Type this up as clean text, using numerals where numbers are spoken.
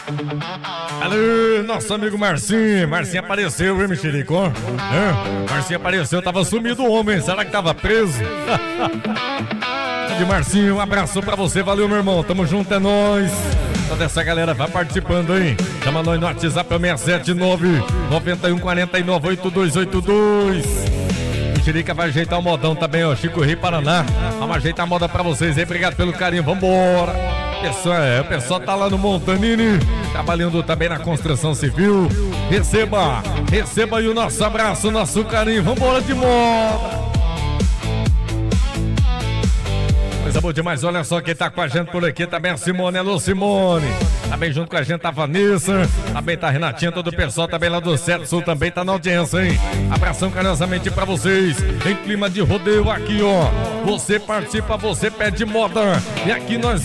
Alô, nosso amigo Marcinho. Marcinho apareceu, viu, Mexerico? Marcinho apareceu, tava sumido o homem. Será que tava preso? De Marcinho, um abraço pra você, valeu, meu irmão. Tamo junto, é nóis. Toda essa galera vai participando aí. Chama nós no WhatsApp, é o 679-9149-8282. Mexerica vai ajeitar o modão também, ó. Chico Rei Paraná. Vamos ajeitar a moda pra vocês aí. Obrigado pelo carinho, vambora. O pessoal tá lá no Montanini, trabalhando também na construção civil. Receba aí o nosso abraço, o nosso carinho. Vambora de moda. Coisa boa demais, olha só quem tá com a gente por aqui também, a Simone. Alô, Simone. Também junto com a gente a Vanessa, também tá a Renatinha, todo o pessoal também lá do Certo Sul também tá na audiência, hein? Abração carinhosamente pra vocês, em clima de rodeio aqui, ó. Você participa, você pede moda, e aqui nós